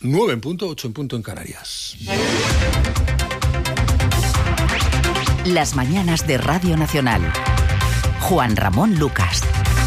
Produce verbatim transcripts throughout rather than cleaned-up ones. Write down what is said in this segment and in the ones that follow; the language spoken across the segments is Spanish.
nueve en punto, ocho en punto en Canarias. Las mañanas de Radio Nacional. Juan Ramón Lucas.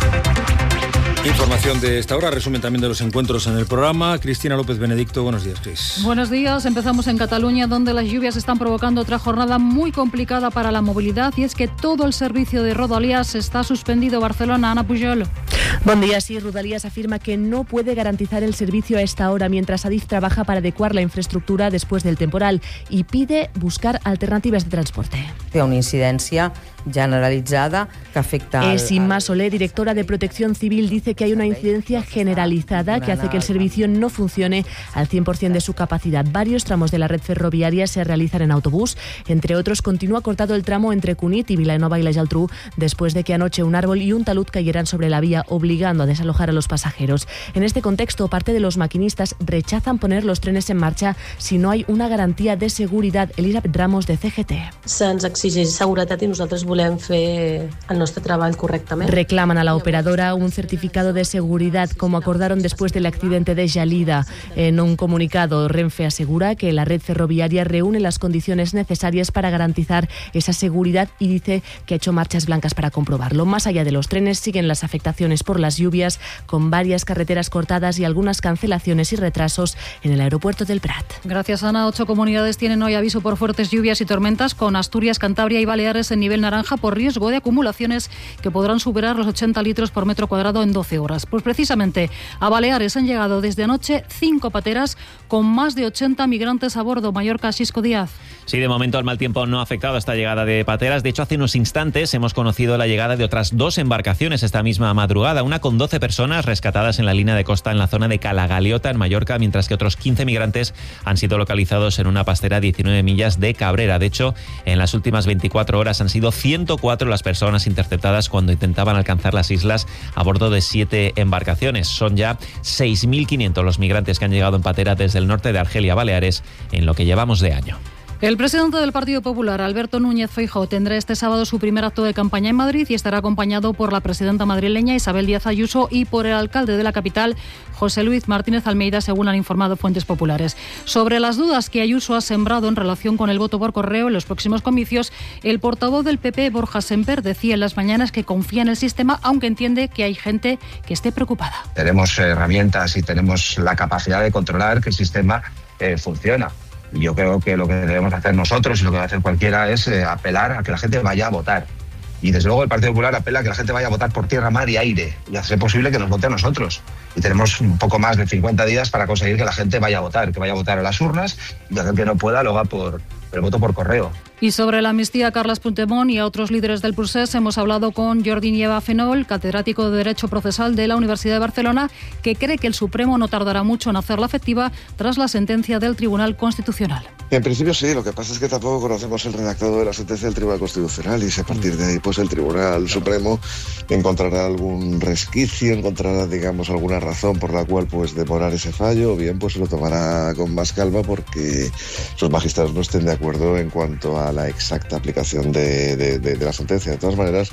Información de esta hora, resumen también de los encuentros en el programa. Cristina López Benedicto, buenos días, Cris. Buenos días, empezamos en Cataluña, donde las lluvias están provocando otra jornada muy complicada para la movilidad, y es que todo el servicio de Rodalies está suspendido. Barcelona, Ana Pujol. Buen día, sí, Rodalies afirma que no puede garantizar el servicio a esta hora, mientras Adif trabaja para adecuar la infraestructura después del temporal y pide buscar alternativas de transporte. Hay una incidencia generalizada que afecta... Esima Solé, directora de Protección Civil, dice que hay una incidencia generalizada que hace que el servicio no funcione al cien por ciento de su capacidad. Varios tramos de la red ferroviaria se realizan en autobús. Entre otros, continúa cortado el tramo entre Cunit y Vilanova y la Geltrú después de que anoche un árbol y un talud cayeran sobre la vía, obligando a desalojar a los pasajeros. En este contexto, parte de los maquinistas rechazan poner los trenes en marcha si no hay una garantía de seguridad. Elisabeth Ramos, de C G T. Se'ns exigeix seguretat i nosaltres volem fer el nostre treball correctament. Reclaman a la operadora un certificado de seguridad, como acordaron después del accidente de Gelida. En un comunicado, Renfe asegura que la red ferroviaria reúne las condiciones necesarias para garantizar esa seguridad y dice que ha hecho marchas blancas para comprobarlo. Más allá de los trenes, siguen las afectaciones por las lluvias, con varias carreteras cortadas y algunas cancelaciones y retrasos en el aeropuerto del Prat. Gracias, Ana. Ocho comunidades tienen hoy aviso por fuertes lluvias y tormentas, con Asturias, Cantabria y Baleares en nivel naranja por riesgo de acumulaciones que podrán superar los ochenta litros por metro cuadrado en doce horas. Pues precisamente a Baleares han llegado desde anoche cinco pateras con más de ochenta migrantes a bordo. Mallorca, Xisco Díaz. Sí, de momento el mal tiempo no ha afectado a esta llegada de pateras. De hecho, hace unos instantes hemos conocido la llegada de otras dos embarcaciones esta misma madrugada. Una con doce personas rescatadas en la línea de costa en la zona de Calagaliota, en Mallorca, mientras que otros quince migrantes han sido localizados en una pastera a diecinueve millas de Cabrera. De hecho, en las últimas veinticuatro horas han sido ciento cuatro las personas interceptadas cuando intentaban alcanzar las islas a bordo de siete embarcaciones. Son ya seis mil quinientos los migrantes que han llegado en patera desde el norte de Argelia a Baleares en lo que llevamos de año. El presidente del Partido Popular, Alberto Núñez Feijóo, tendrá este sábado su primer acto de campaña en Madrid y estará acompañado por la presidenta madrileña Isabel Díaz Ayuso y por el alcalde de la capital, José Luis Martínez Almeida, según han informado fuentes populares. Sobre las dudas que Ayuso ha sembrado en relación con el voto por correo en los próximos comicios, el portavoz del P P, Borja Semper, decía en las mañanas que confía en el sistema, aunque entiende que hay gente que esté preocupada. Tenemos herramientas y tenemos la capacidad de controlar que el sistema eh, funciona. Yo creo que lo que debemos hacer nosotros y lo que debe hacer cualquiera es eh, apelar a que la gente vaya a votar. Y desde luego el Partido Popular apela a que la gente vaya a votar por tierra, mar y aire y hacer posible que nos vote a nosotros. Y tenemos un poco más de cincuenta días para conseguir que la gente vaya a votar, que vaya a votar a las urnas y hacer que no pueda lo haga por el voto por correo. Y sobre la amnistía a Carles Puigdemont y a otros líderes del procés, hemos hablado con Jordi Nieva Fenol, catedrático de Derecho Procesal de la Universidad de Barcelona, que cree que el Supremo no tardará mucho en hacerla efectiva tras la sentencia del Tribunal Constitucional. En principio sí, lo que pasa es que tampoco conocemos el redactado de la sentencia del Tribunal Constitucional y si a partir de ahí pues el Tribunal Supremo encontrará algún resquicio, encontrará digamos alguna razón por la cual pues demorar ese fallo, o bien pues lo tomará con más calma porque los magistrados no estén de acuerdo en cuanto a la exacta aplicación de, de, de, de la sentencia. De todas maneras,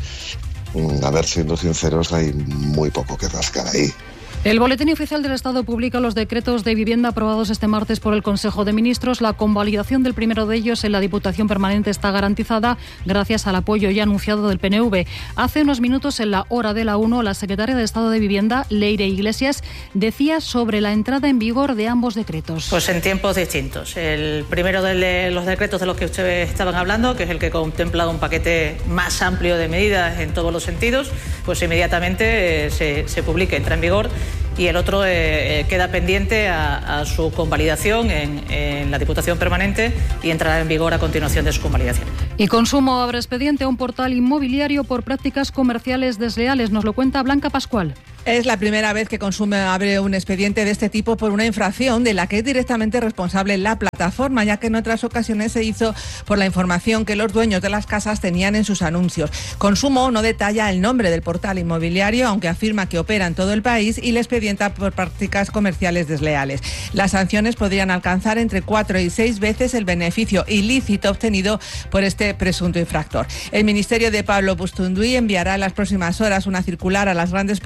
a ver, siendo sinceros, hay muy poco que rascar ahí. El Boletín Oficial del Estado publica los decretos de vivienda aprobados este martes por el Consejo de Ministros. La convalidación del primero de ellos en la Diputación Permanente está garantizada gracias al apoyo ya anunciado del P N V. Hace unos minutos, en la hora de la uno, la secretaria de Estado de Vivienda, Leire Iglesias, decía sobre la entrada en vigor de ambos decretos. Pues en tiempos distintos. El primero de los decretos de los que ustedes estaban hablando, que es el que contempla un paquete más amplio de medidas en todos los sentidos, pues inmediatamente se, se publica, entra en vigor. Y el otro eh, queda pendiente a, a su convalidación en, en la Diputación Permanente y entrará en vigor a continuación de su convalidación. Y Consumo abre expediente a un portal inmobiliario por prácticas comerciales desleales. Nos lo cuenta Blanca Pascual. Es la primera vez que Consumo abre un expediente de este tipo por una infracción de la que es directamente responsable la plataforma, ya que en otras ocasiones se hizo por la información que los dueños de las casas tenían en sus anuncios. Consumo no detalla el nombre del portal inmobiliario, aunque afirma que opera en todo el país y le expedienta por prácticas comerciales desleales. Las sanciones podrían alcanzar entre cuatro y seis veces el beneficio ilícito obtenido por este presunto infractor. El Ministerio de Pablo Bustunduy enviará en las próximas horas una circular a las grandes plataformas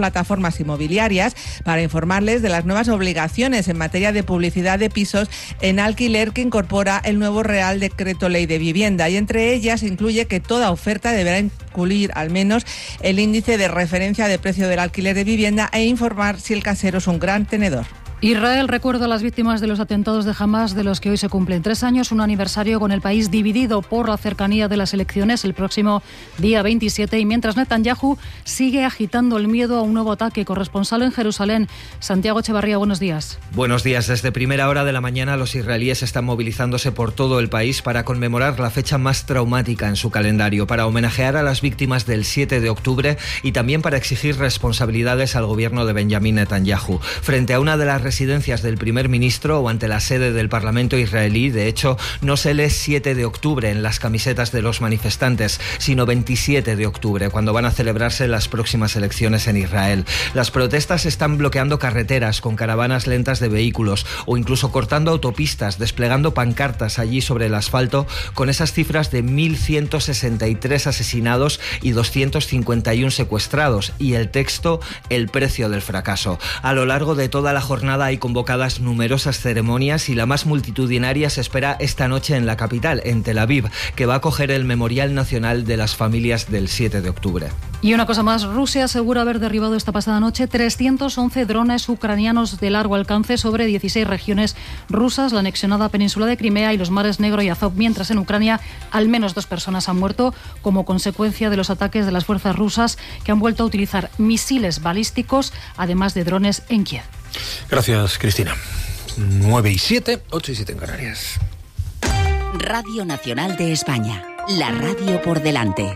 plataformas inmobiliarias para informarles de las nuevas obligaciones en materia de publicidad de pisos en alquiler que incorpora el nuevo Real Decreto Ley de Vivienda, y entre ellas incluye que toda oferta deberá incluir al menos el índice de referencia de precio del alquiler de vivienda e informar si el casero es un gran tenedor. Israel recuerda a las víctimas de los atentados de Hamás, de los que hoy se cumplen tres años, un aniversario con el país dividido por la cercanía de las elecciones el próximo día veintisiete, y mientras Netanyahu sigue agitando el miedo a un nuevo ataque. Corresponsal en Jerusalén, Santiago Echevarría, buenos días. Buenos días. Desde primera hora de la mañana los israelíes están movilizándose por todo el país para conmemorar la fecha más traumática en su calendario, para homenajear a las víctimas del siete de octubre y también para exigir responsabilidades al gobierno de Benjamín Netanyahu. Frente a una de las residencias del primer ministro o ante la sede del Parlamento israelí, de hecho, no se lee siete de octubre en las camisetas de los manifestantes, sino veintisiete de octubre, cuando van a celebrarse las próximas elecciones en Israel. Las protestas están bloqueando carreteras con caravanas lentas de vehículos o incluso cortando autopistas, desplegando pancartas allí sobre el asfalto con esas cifras de mil ciento sesenta y tres asesinados y doscientos cincuenta y uno secuestrados, y el texto "El precio del fracaso". A lo largo de toda la jornada hay convocadas numerosas ceremonias y la más multitudinaria se espera esta noche en la capital, en Tel Aviv, que va a acoger el Memorial Nacional de las Familias del siete de octubre. Y una cosa más, Rusia asegura haber derribado esta pasada noche trescientos once drones ucranianos de largo alcance sobre dieciséis regiones rusas, la anexionada península de Crimea y los mares Negro y Azov, mientras en Ucrania al menos dos personas han muerto como consecuencia de los ataques de las fuerzas rusas, que han vuelto a utilizar misiles balísticos, además de drones en Kiev. Gracias, Cristina. nueve y siete, ocho y siete en Canarias. Radio Nacional de España, la radio por delante.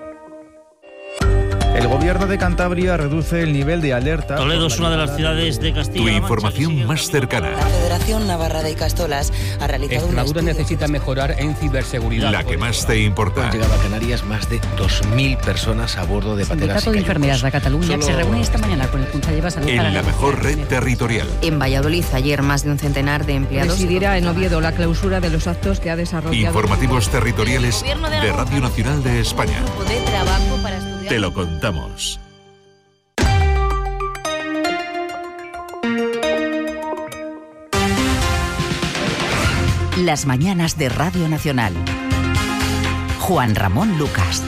El gobierno de Cantabria reduce el nivel de alerta. Toledo es una de las ciudades de Castilla. Tu información más cercana. La Federación Navarra de Castolas ha realizado un Extremadura necesita mejorar en ciberseguridad. La que más te importa. Han llegado a Canarias más de dos mil personas a bordo de pateras. El Sindicato de Enfermeras de Cataluña Solo... se reúne esta mañana con el Conseller de Salud. En la mejor red territorial. En Valladolid ayer más de un centenar de empleados. Presidirá en Oviedo la clausura de los actos que ha desarrollado. Informativos territoriales de, de Radio Nacional de España. De trabajo para estudiar. Te lo contamos. Las mañanas de Radio Nacional. Juan Ramón Lucas.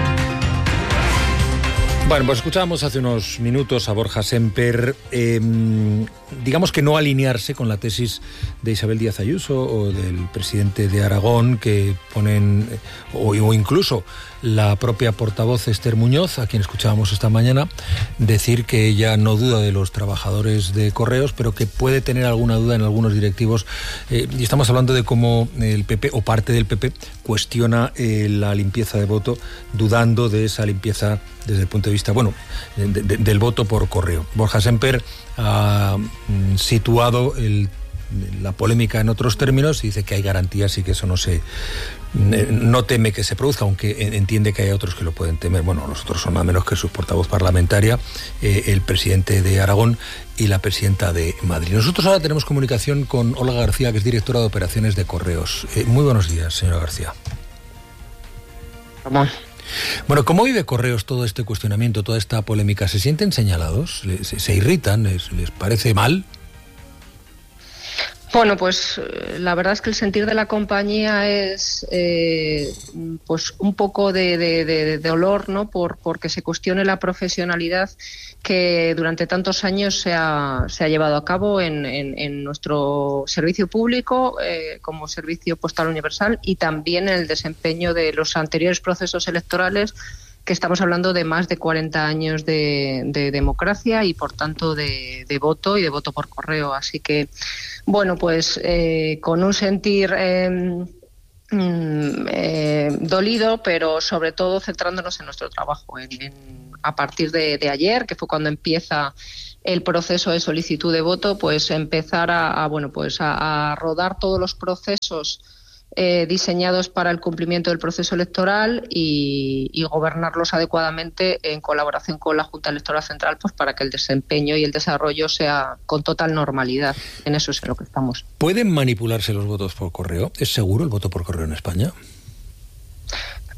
Bueno, pues escuchábamos hace unos minutos a Borja Semper, eh, digamos que no alinearse con la tesis de Isabel Díaz Ayuso o del presidente de Aragón, que ponen, o, o incluso la propia portavoz Esther Muñoz, a quien escuchábamos esta mañana, decir que ella no duda de los trabajadores de Correos, pero que puede tener alguna duda en algunos directivos. Eh, y estamos hablando de cómo el P P, o parte del P P, cuestiona eh, la limpieza de voto, dudando de esa limpieza desde el punto de vista, bueno, de, de, del voto por correo. Borja Semper ha mm, situado el, la polémica en otros términos y dice que hay garantías y que eso no se no teme que se produzca, aunque entiende que hay otros que lo pueden temer. Bueno, los otros son nada menos que su portavoz parlamentaria, eh, el presidente de Aragón y la presidenta de Madrid. Nosotros ahora tenemos comunicación con Olga García, que es directora de operaciones de Correos. Eh, muy buenos días, señora García. Vamos. Bueno, ¿cómo vive Correos todo este cuestionamiento, toda esta polémica? ¿Se sienten señalados? ¿Se, se irritan? ¿Les, les parece mal? Bueno, pues la verdad es que el sentir de la compañía es eh, pues un poco de, de, de, de dolor, ¿no? Por porque se cuestione la profesionalidad que durante tantos años se ha, se ha llevado a cabo en, en, en nuestro servicio público eh, como servicio postal universal, y también en el desempeño de los anteriores procesos electorales, que estamos hablando de más de cuarenta años de, de democracia y, por tanto, de, de voto y de voto por correo. Así que, bueno, pues eh, con un sentir eh, eh, dolido, pero sobre todo centrándonos en nuestro trabajo. En, en, a partir de, de ayer, que fue cuando empieza el proceso de solicitud de voto, pues empezar a, a bueno, pues a, a rodar todos los procesos Eh, diseñados para el cumplimiento del proceso electoral y, y gobernarlos adecuadamente en colaboración con la Junta Electoral Central, pues para que el desempeño y el desarrollo sea con total normalidad. En eso es en lo que estamos. ¿Pueden manipularse los votos por correo? ¿Es seguro el voto por correo en España?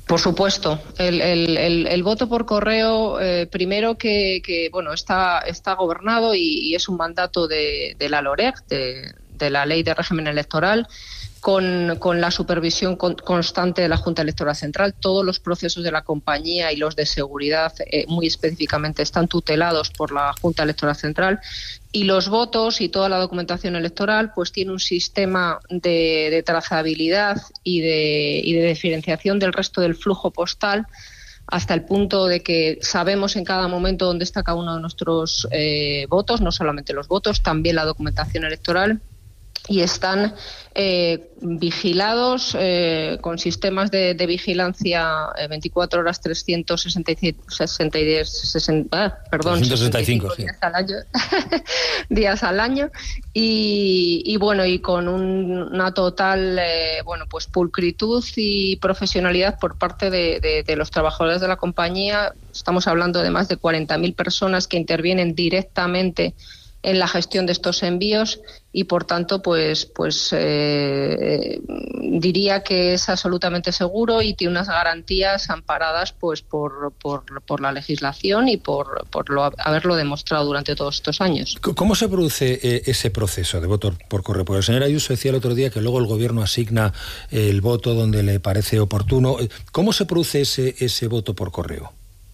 Por supuesto, el, el, el, el voto por correo, eh, primero que, que bueno está está gobernado y, y es un mandato de, de la LOREG, de, de la Ley de Régimen Electoral, con, con la supervisión con, constante de la Junta Electoral Central. Todos los procesos de la compañía y los de seguridad, eh, muy específicamente, están tutelados por la Junta Electoral Central. Y los votos y toda la documentación electoral pues tiene un sistema de, de trazabilidad y de, y de diferenciación del resto del flujo postal, hasta el punto de que sabemos en cada momento dónde está cada uno de nuestros eh, votos, no solamente los votos, también la documentación electoral, y están eh, vigilados eh, con sistemas de, de vigilancia eh, veinticuatro horas, trescientos sesenta y cinco, sesenta, sesenta, ah, perdón, trescientos sesenta y cinco, días al año, días al año y, y bueno, y con un, una total eh, bueno pues pulcritud y profesionalidad por parte de, de, de los trabajadores de la compañía. Estamos hablando de más de cuarenta mil personas que intervienen directamente en la gestión de estos envíos y, por tanto, pues pues eh, diría que es absolutamente seguro y tiene unas garantías amparadas pues por, por, por la legislación y por, por lo, haberlo demostrado durante todos estos años. ¿Cómo se produce eh, ese proceso de voto por correo? Porque el señor Ayuso decía el otro día que luego el Gobierno asigna el voto donde le parece oportuno. ¿Cómo se produce ese, ese voto por correo?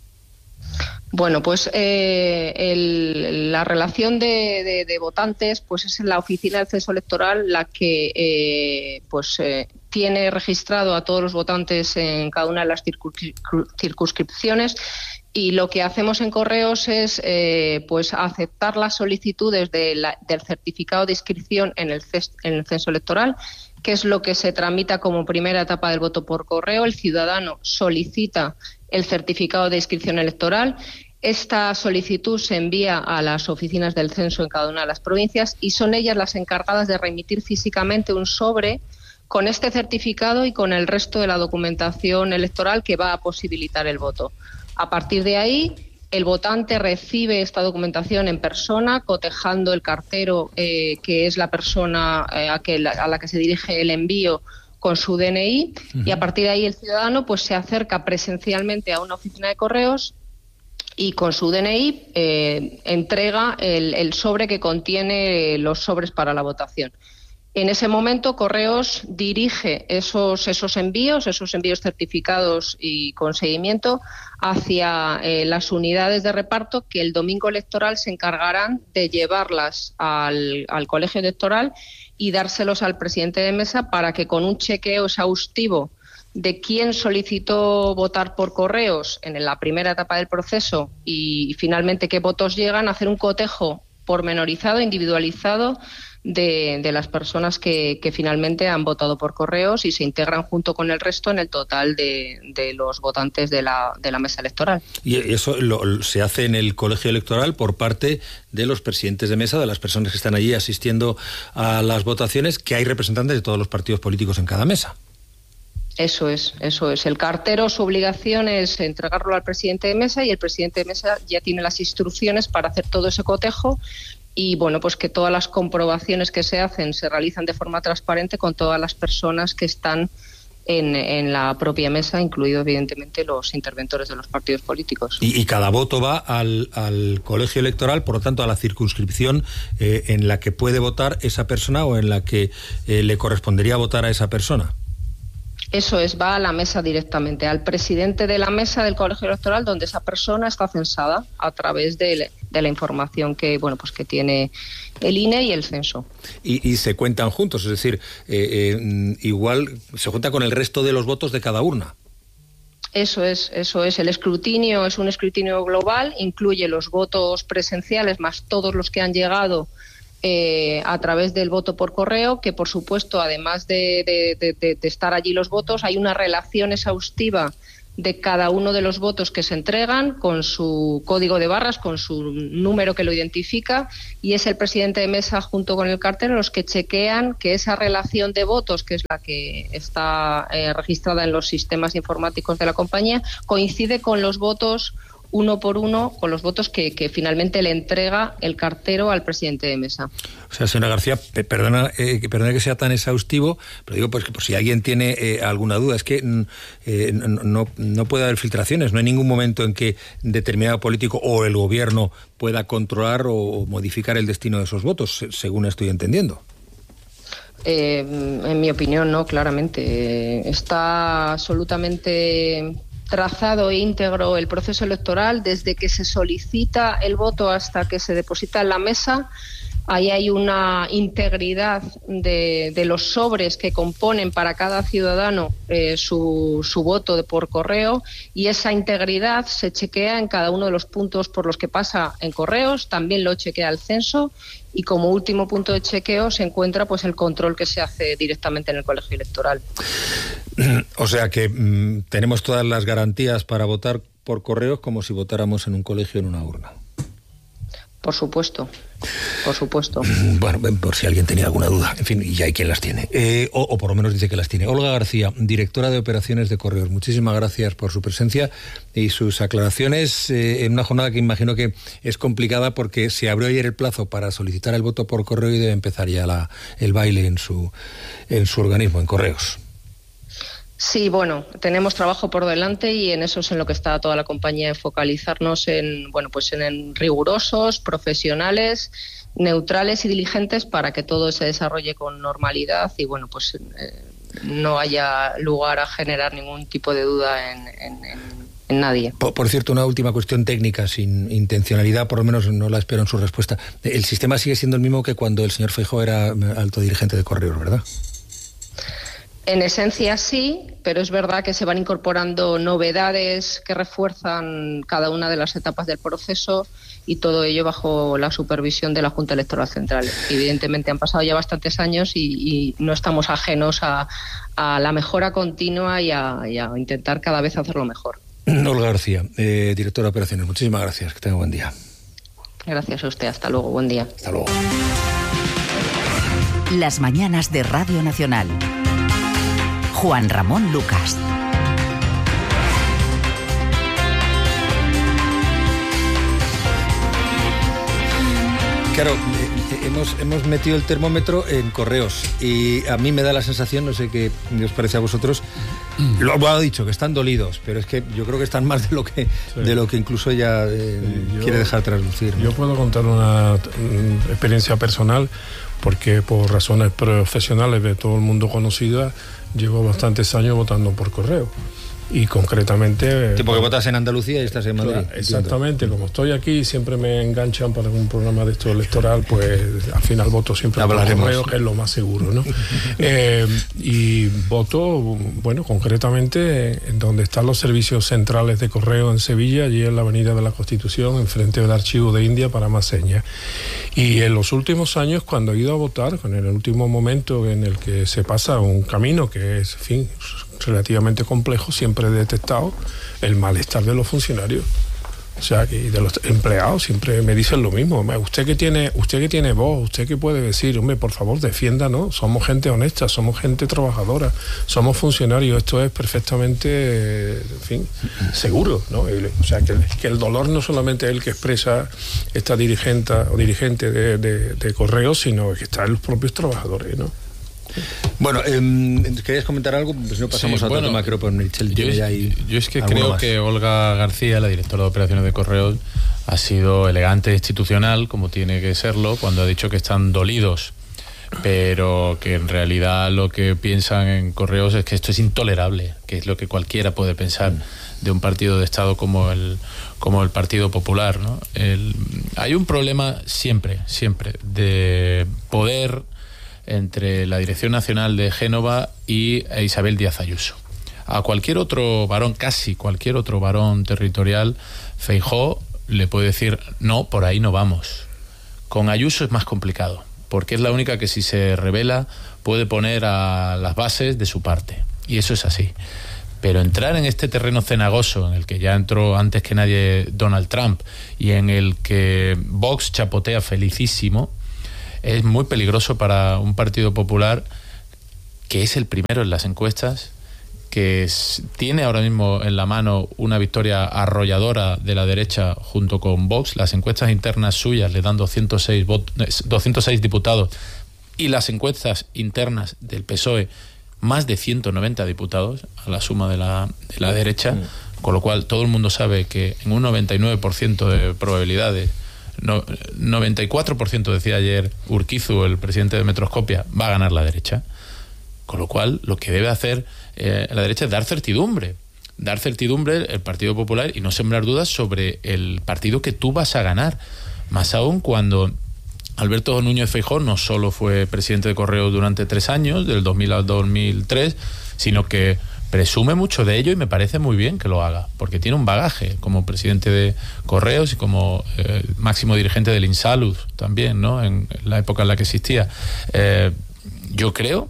Bueno, pues eh, el, la relación de, de, de votantes pues es en la oficina del censo electoral la que eh, pues eh, tiene registrado a todos los votantes en cada una de las circunscripciones, y lo que hacemos en Correos es eh, pues aceptar las solicitudes de la, del certificado de inscripción en el, ces, en el censo electoral, que es lo que se tramita como primera etapa del voto por correo. El ciudadano solicita el certificado de inscripción electoral. Esta solicitud se envía a las oficinas del censo en cada una de las provincias y son ellas las encargadas de remitir físicamente un sobre con este certificado y con el resto de la documentación electoral que va a posibilitar el voto. A partir de ahí, el votante recibe esta documentación en persona, cotejando el cartero, eh, que es la persona eh, a, que, a la que se dirige el envío, con su D N I, uh-huh. Y a partir de ahí el ciudadano pues se acerca presencialmente a una oficina de correos y con su D N I eh, entrega el, el sobre que contiene los sobres para la votación. En ese momento, Correos dirige esos, esos envíos, esos envíos certificados y con seguimiento hacia eh, las unidades de reparto que el domingo electoral se encargarán de llevarlas al, al colegio electoral y dárselos al presidente de mesa para que, con un chequeo exhaustivo de quién solicitó votar por correos en la primera etapa del proceso y finalmente qué votos llegan, hacer un cotejo pormenorizado, individualizado de, de las personas que, que finalmente han votado por correos y se integran junto con el resto en el total de, de los votantes de la, de la mesa electoral. Y eso lo, se hace en el colegio electoral por parte de los presidentes de mesa, de las personas que están allí asistiendo a las votaciones, que hay representantes de todos los partidos políticos en cada mesa. Eso es, eso es. El cartero, su obligación es entregarlo al presidente de mesa y el presidente de mesa ya tiene las instrucciones para hacer todo ese cotejo y, bueno, pues que todas las comprobaciones que se hacen se realizan de forma transparente con todas las personas que están en, en la propia mesa, incluido evidentemente los interventores de los partidos políticos. Y, y cada voto va al, al colegio electoral, por lo tanto a la circunscripción eh, en la que puede votar esa persona o en la que eh, le correspondería votar a esa persona. Eso es, va a la mesa directamente, al presidente de la mesa del colegio electoral, donde esa persona está censada a través de, de la información que bueno pues que tiene el I N E y el censo. Y, y se cuentan juntos, es decir, eh, eh, igual se cuenta con el resto de los votos de cada urna. Eso es, eso es. El escrutinio es un escrutinio global, incluye los votos presenciales más todos los que han llegado Eh, a través del voto por correo, que por supuesto, además de, de, de, de estar allí los votos, hay una relación exhaustiva de cada uno de los votos que se entregan con su código de barras, con su número que lo identifica, y es el presidente de mesa junto con el cartero los que chequean que esa relación de votos, que es la que está eh, registrada en los sistemas informáticos de la compañía, coincide con los votos uno por uno con los votos que, que finalmente le entrega el cartero al presidente de mesa. O sea, señora García, perdona, eh, perdona que sea tan exhaustivo, pero digo pues que por si alguien tiene eh, alguna duda, es que eh, no, no puede haber filtraciones, no hay ningún momento en que determinado político o el gobierno pueda controlar o modificar el destino de esos votos, según estoy entendiendo. Eh, en mi opinión, no, claramente. Está absolutamente trazado e íntegro el proceso electoral desde que se solicita el voto hasta que se deposita en la mesa. Ahí hay una integridad de, de los sobres que componen para cada ciudadano eh, su, su voto de, por correo, y esa integridad se chequea en cada uno de los puntos por los que pasa en correos, también lo chequea el censo, y como último punto de chequeo se encuentra pues el control que se hace directamente en el colegio electoral. O sea que mmm, tenemos todas las garantías para votar por correos como si votáramos en un colegio en una urna. Por supuesto, por supuesto. Bueno, por si alguien tenía alguna duda. En fin, y hay quien las tiene. Eh, o, o por lo menos dice que las tiene. Olga García, directora de operaciones de Correos. Muchísimas gracias por su presencia y sus aclaraciones eh, en una jornada que imagino que es complicada porque se abrió ayer el plazo para solicitar el voto por correo y debe empezar ya la, el baile en su, en su organismo, en Correos. Sí, bueno, tenemos trabajo por delante y en eso es en lo que está toda la compañía, en focalizarnos en, bueno, pues en, en rigurosos, profesionales, neutrales y diligentes para que todo se desarrolle con normalidad y, bueno, pues eh, no haya lugar a generar ningún tipo de duda en, en, en, en nadie. Por, por cierto, una última cuestión técnica, sin intencionalidad, por lo menos no la espero en su respuesta. El sistema sigue siendo el mismo que cuando el señor Feijóo era alto dirigente de Correos, ¿verdad? En esencia sí, pero es verdad que se van incorporando novedades que refuerzan cada una de las etapas del proceso y todo ello bajo la supervisión de la Junta Electoral Central. Evidentemente han pasado ya bastantes años y, y no estamos ajenos a, a la mejora continua y a, y a intentar cada vez hacerlo mejor. Olga García, eh, directora de operaciones, muchísimas gracias, que tenga buen día. Gracias a usted, hasta luego, buen día. Hasta luego. Las mañanas de Radio Nacional. Juan Ramón Lucas. Claro, eh, hemos, hemos metido el termómetro en Correos y a mí me da la sensación, no sé qué os parece a vosotros, lo, lo ha dicho, que están dolidos, pero es que yo creo que están más de lo que, sí. de lo que incluso ella eh, sí, yo, quiere dejar traslucir, ¿no? Yo puedo contar una, una experiencia personal, porque por razones profesionales de todo el mundo conocida, llevo bastantes años votando por correo. Y concretamente... Sí, porque votas en Andalucía y estás en Madrid. Claro, exactamente, como estoy aquí y siempre me enganchan para un programa de esto electoral, pues al final voto siempre por correo, que es lo más seguro, ¿no? eh, y voto, bueno, concretamente en donde están los servicios centrales de correo en Sevilla, allí en la Avenida de la Constitución, enfrente del Archivo de India para más señas. Y en los últimos años, cuando he ido a votar, en el último momento en el que se pasa un camino que es, en fin, relativamente complejo, siempre he detectado el malestar de los funcionarios, o sea, y de los empleados. Siempre me dicen lo mismo: usted que tiene usted que tiene voz, usted que puede decir, hombre, por favor, defiéndanos, somos gente honesta, somos gente trabajadora, somos funcionarios, esto es perfectamente, en fin, seguro, ¿no? O sea, que, que el dolor no solamente es el que expresa esta dirigente o dirigente de, de, de Correos, sino que está en los propios trabajadores, ¿no? Bueno, eh, ¿querías comentar algo? Pues no pasamos sí, a otro bueno, tema, creo, por Michel. Yo, ya hay yo es que creo más. que Olga García, la directora de operaciones de Correos, ha sido elegante e institucional, como tiene que serlo, cuando ha dicho que están dolidos, pero que en realidad lo que piensan en Correos es que esto es intolerable, que es lo que cualquiera puede pensar de un partido de Estado como el, como el Partido Popular, ¿no? El, hay un problema siempre, siempre, de poder entre la Dirección Nacional de Génova y Isabel Díaz Ayuso. A cualquier otro varón, casi cualquier otro varón territorial, Feijóo le puede decir, no, por ahí no vamos. Con Ayuso es más complicado, porque es la única que, si se revela, puede poner a las bases de su parte, y eso es así. Pero entrar en este terreno cenagoso, en el que ya entró antes que nadie Donald Trump, y en el que Vox chapotea felicísimo, es muy peligroso para un Partido Popular que es el primero en las encuestas, que es, tiene ahora mismo en la mano una victoria arrolladora de la derecha junto con Vox. Las encuestas internas suyas le dan doscientos seis, vot- doscientos seis diputados, y las encuestas internas del P S O E más de ciento noventa diputados a la suma de la, de la derecha, con lo cual todo el mundo sabe que en un noventa y nueve por ciento de probabilidades, no, noventa y cuatro por ciento decía ayer Urquizu, el presidente de Metroscopia, va a ganar la derecha. Con lo cual, lo que debe hacer eh, la derecha es dar certidumbre. Dar certidumbre el Partido Popular y no sembrar dudas sobre el partido que tú vas a ganar. Más aún cuando Alberto Núñez Feijóo no solo fue presidente de Correos durante tres años, del dos mil al dos mil tres, sino que presume mucho de ello, y me parece muy bien que lo haga, porque tiene un bagaje como presidente de Correos y como eh, máximo dirigente del INSALUD también, ¿no?, en la época en la que existía. Eh, yo creo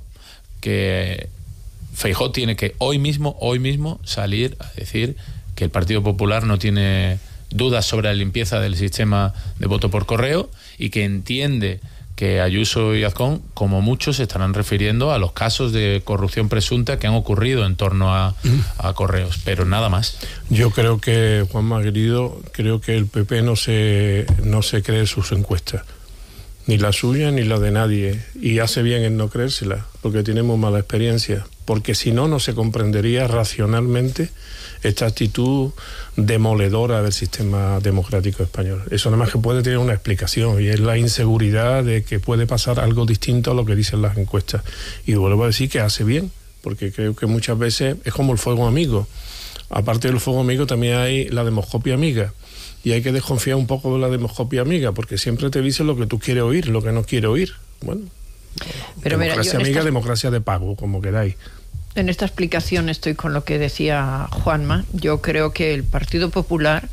que Feijóo tiene que hoy mismo, hoy mismo salir a decir que el Partido Popular no tiene dudas sobre la limpieza del sistema de voto por correo, y que entiende que Ayuso y Azcón, como muchos, se estarán refiriendo a los casos de corrupción presunta que han ocurrido en torno a, a Correos, pero nada más. Yo creo que, Juanma querido, creo que el P P no se, no se cree sus encuestas, ni la suya ni la de nadie, y hace bien en no creérsela, porque tenemos mala experiencia, porque si no, no se comprendería racionalmente esta actitud demoledora del sistema democrático español. Eso nada más que puede tener una explicación, y es la inseguridad de que puede pasar algo distinto a lo que dicen las encuestas. Y vuelvo a decir que hace bien, porque creo que muchas veces es como el fuego amigo. Aparte del fuego amigo también hay la demoscopia amiga, y hay que desconfiar un poco de la demoscopia amiga, porque siempre te dicen lo que tú quieres oír, lo que no quieres oír. Bueno, pero democracia mira, yo amiga, esta... democracia de pago, como queráis. En esta explicación estoy con lo que decía Juanma. Yo creo que el Partido Popular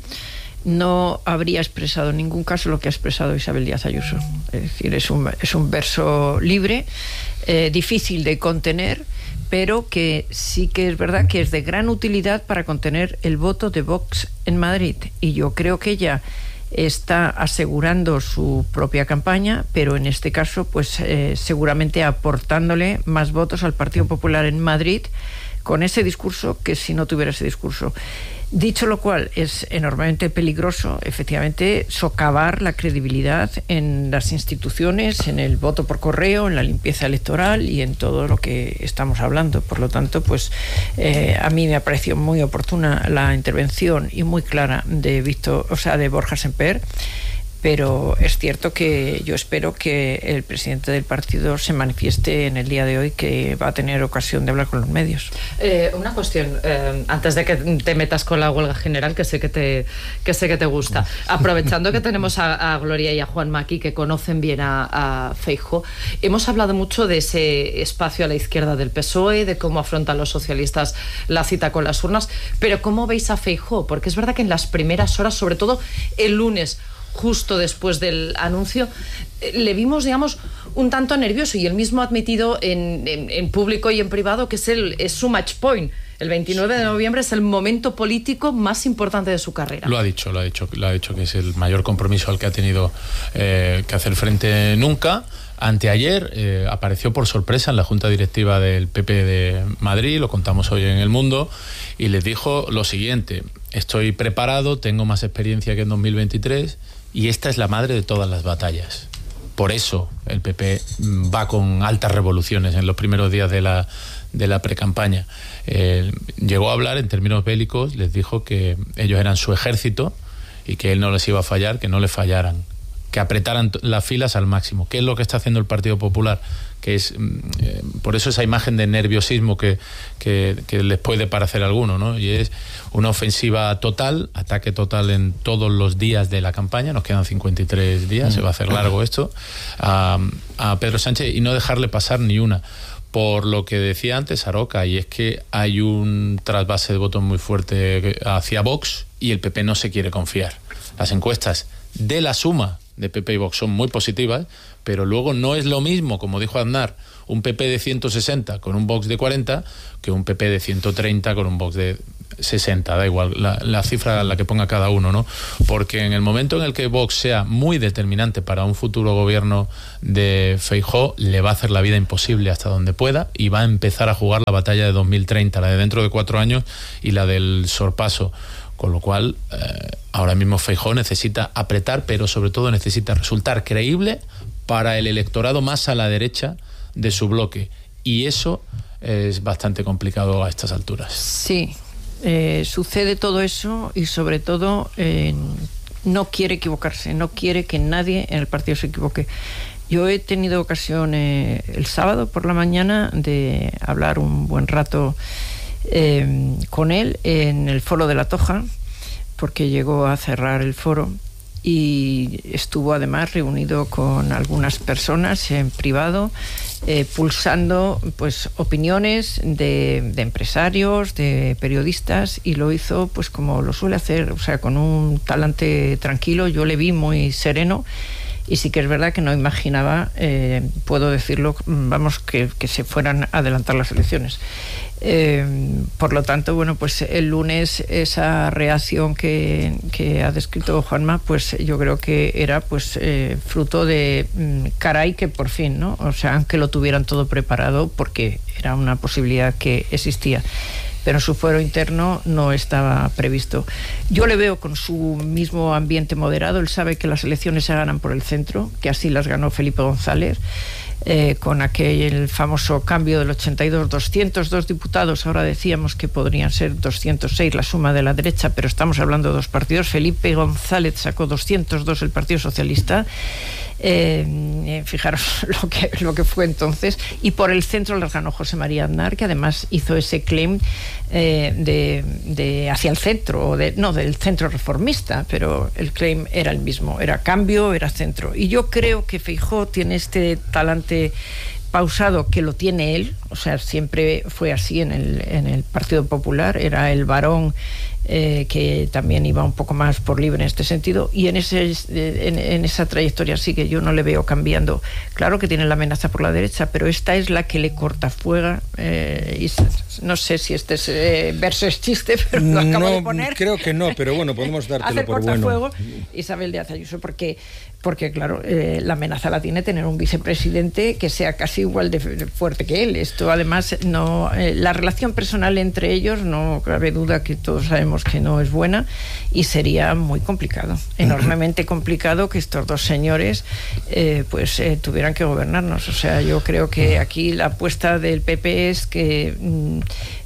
no habría expresado en ningún caso lo que ha expresado Isabel Díaz Ayuso. Es decir, es un, es un verso libre, eh, difícil de contener, pero que sí que es verdad que es de gran utilidad para contener el voto de Vox en Madrid. Y yo creo que ella está asegurando su propia campaña, pero en este caso pues eh, seguramente aportándole más votos al Partido Popular en Madrid con ese discurso que si no tuviera ese discurso. Dicho lo cual, es enormemente peligroso, efectivamente, socavar la credibilidad en las instituciones, en el voto por correo, en la limpieza electoral y en todo lo que estamos hablando. Por lo tanto, pues eh, a mí me ha parecido muy oportuna la intervención y muy clara de Víctor, o sea, de Borja Semper. Pero es cierto que yo espero que el presidente del partido se manifieste en el día de hoy, que va a tener ocasión de hablar con los medios. Eh, una cuestión, eh, antes de que te metas con la huelga general, que sé que te, que sé que te gusta. Aprovechando que tenemos a, a Gloria y a Juanma aquí, que conocen bien a, a Feijóo, hemos hablado mucho de ese espacio a la izquierda del P S O E, de cómo afrontan los socialistas la cita con las urnas, pero ¿cómo veis a Feijóo? Porque es verdad que en las primeras horas, sobre todo el lunes, justo después del anuncio, le vimos, digamos, un tanto nervioso, y él mismo ha admitido en, en, en público y en privado que es, el, es su match point. El veintinueve de noviembre es el momento político más importante de su carrera. Lo ha dicho, lo ha dicho, lo ha dicho que es el mayor compromiso al que ha tenido eh, que hacer frente nunca. Anteayer eh, apareció por sorpresa en la Junta Directiva del P P de Madrid, lo contamos hoy en El Mundo, y les dijo lo siguiente: estoy preparado, tengo más experiencia que en dos mil veintitrés, y esta es la madre de todas las batallas. Por eso el P P va con altas revoluciones en los primeros días de la, de la precampaña. Eh, llegó a hablar en términos bélicos, les dijo que ellos eran su ejército y que él no les iba a fallar, que no les fallaran, que apretaran las filas al máximo. ¿Qué es lo que está haciendo el Partido Popular? Que es eh, por eso esa imagen de nerviosismo que, que, que les puede parecer a alguno, ¿no? Y es una ofensiva total, ataque total en todos los días de la campaña. Nos quedan cincuenta y tres días, mm. se va a hacer largo esto, a, a Pedro Sánchez, y no dejarle pasar ni una. Por lo que decía antes Aroca, y es que hay un trasvase de votos muy fuerte hacia Vox, y el P P no se quiere confiar. Las encuestas de la suma de P P y Vox son muy positivas, pero luego no es lo mismo, como dijo Aznar, un P P de ciento sesenta con un Vox de cuarenta que un P P de ciento treinta con un Vox de sesenta, da igual la, la cifra la que ponga cada uno, ¿no? Porque en el momento en el que Vox sea muy determinante para un futuro gobierno de Feijóo, le va a hacer la vida imposible hasta donde pueda y va a empezar a jugar la batalla de dos mil treinta, la de dentro de cuatro años y la del sorpaso. Con lo cual, eh, ahora mismo Feijóo necesita apretar, pero sobre todo necesita resultar creíble para el electorado más a la derecha de su bloque. Y eso es bastante complicado a estas alturas. Sí, eh, sucede todo eso y sobre todo eh, no quiere equivocarse, no quiere que nadie en el partido se equivoque. Yo he tenido ocasión eh, el sábado por la mañana de hablar un buen rato Eh, con él en el foro de La Toja, porque llegó a cerrar el foro y estuvo además reunido con algunas personas en privado, eh, pulsando pues opiniones de, de empresarios, de periodistas, y lo hizo pues como lo suele hacer, o sea, con un talante tranquilo. Yo le vi muy sereno. Y sí que es verdad que no imaginaba, eh, puedo decirlo, vamos, que, que se fueran a adelantar las elecciones. Eh, por lo tanto, bueno, pues el lunes esa reacción que, que ha descrito Juanma, pues yo creo que era pues eh, fruto de mm, caray que por fin, ¿no? O sea, aunque lo tuvieran todo preparado, porque era una posibilidad que existía, pero su fuero interno no estaba previsto. Yo le veo con su mismo ambiente moderado. Él sabe que las elecciones se ganan por el centro, que así las ganó Felipe González, eh, con aquel famoso cambio del ochenta y dos, doscientos dos diputados. Ahora decíamos que podrían ser doscientos seis la suma de la derecha, pero estamos hablando de dos partidos. Felipe González sacó doscientos dos el Partido Socialista. Eh, fijaros lo que, lo que fue entonces, y por el centro las ganó José María Aznar, que además hizo ese claim eh, de, de hacia el centro, o de, no del centro reformista, pero el claim era el mismo, era cambio, era centro. Y yo creo que Feijóo tiene este talante pausado, que lo tiene él, o sea, siempre fue así en el, en el Partido Popular, era el varón eh, que también iba un poco más por libre en este sentido, y en, ese, en, en esa trayectoria sí que yo no le veo cambiando. Claro que tiene la amenaza por la derecha, pero esta es la que le corta fuego, eh, y no sé si este es, eh, verso es chiste, pero lo acabo no, de poner. Creo que no, pero bueno, podemos dártelo por bueno. Fuego, Isabel Díaz Ayuso, porque porque claro, eh, la amenaza la tiene tener un vicepresidente que sea casi igual de fuerte que él. Esto además, no eh, la relación personal entre ellos, no cabe duda que todos sabemos que no es buena, y sería muy complicado, enormemente complicado, que estos dos señores eh, pues eh, tuvieran que gobernarnos. O sea, yo creo que aquí la apuesta del P P es que mmm,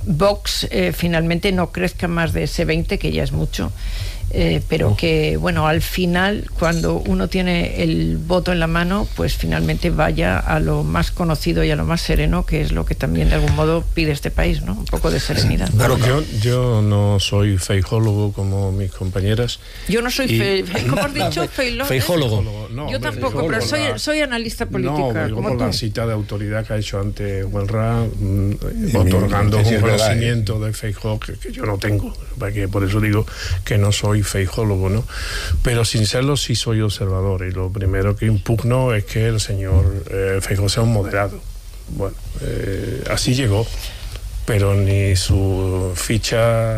Vox eh, finalmente no crezca más de ese veinte, que ya es mucho. Eh, pero que, bueno, al final, cuando uno tiene el voto en la mano, pues finalmente vaya a lo más conocido y a lo más sereno, que es lo que también de algún modo pide este país, ¿no? Un poco de serenidad. Claro, yo, yo no soy feijólogo como mis compañeras. Yo no soy, y... fe... ¿cómo has dicho? Feilo... Feijólogo. No, yo tampoco, pero soy, la... soy analista política. No, digo como por tú. la cita de autoridad que ha hecho antes Huelra, mmm, otorgando un conocimiento de Feijóo que, que yo no tengo, porque por eso digo que no soy feijólogo, ¿no? Pero sin serlo sí soy observador, y lo primero que impugno es que el señor eh, Feijóo sea un moderado. Bueno, eh, así llegó, pero ni su ficha,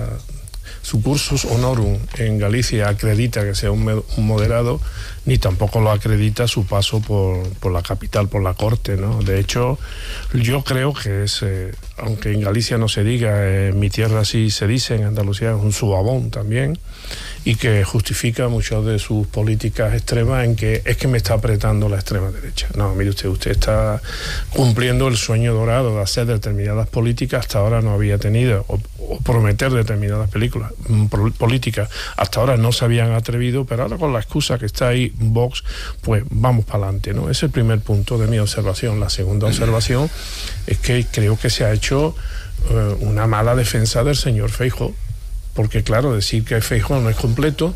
su cursus honorum en Galicia acredita que sea un, un moderado, ni tampoco lo acredita su paso por, por la capital, por la corte, ¿no? De hecho, yo creo que es, eh, aunque en Galicia no se diga, en eh, mi tierra sí se dice, en Andalucía es un subabón también, y que justifica muchas de sus políticas extremas en que es que me está apretando la extrema derecha. No, mire usted, usted está cumpliendo el sueño dorado de hacer determinadas políticas, hasta ahora no había tenido, o, o prometer determinadas películas, políticas, hasta ahora no se habían atrevido, pero ahora con la excusa que está ahí Vox, pues vamos para adelante, ¿no? Ese es el primer punto de mi observación. La segunda observación es que creo que se ha hecho eh, una mala defensa del señor Feijóo, porque claro, decir que Feijóo no es completo,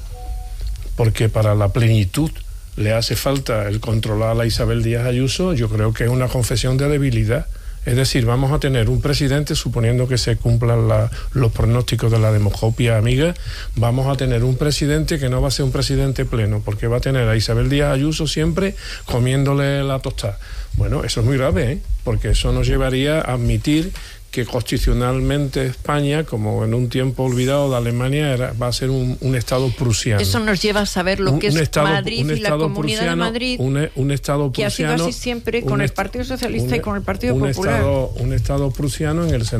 porque para la plenitud le hace falta el controlar a la Isabel Díaz Ayuso, yo creo que es una confesión de debilidad Es decir, vamos a tener un presidente, suponiendo que se cumplan la, los pronósticos de la demoscopia amiga, vamos a tener un presidente que no va a ser un presidente pleno, porque va a tener a Isabel Díaz Ayuso siempre comiéndole la tostada. Bueno, eso es muy grave, ¿eh? Porque eso nos llevaría a admitir que constitucionalmente España, como en un tiempo olvidado de Alemania, era, va a ser un, un Estado prusiano. Eso nos lleva a saber lo que un, un es estado, Madrid y la Comunidad prusiano, de Madrid, un, un Estado que prusiano, ha sido así siempre con el Partido Socialista un, y con el Partido un Popular. Estado, un Estado prusiano en el sentido